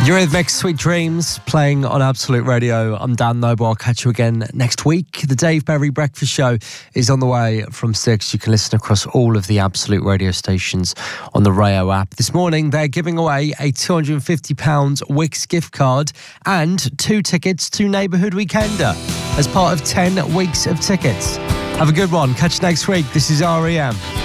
Eurythmics, Sweet Dreams, playing on Absolute Radio. I'm Dan Noble. I'll catch you again next week. The Dave Berry Breakfast Show is on the way from 6. You can listen across all of the Absolute Radio stations on the Rayo app. This morning, they're giving away a £250 Wix gift card and 2 tickets to Neighbourhood Weekender as part of 10 weeks of tickets. Have a good one. Catch you next week. This is REM.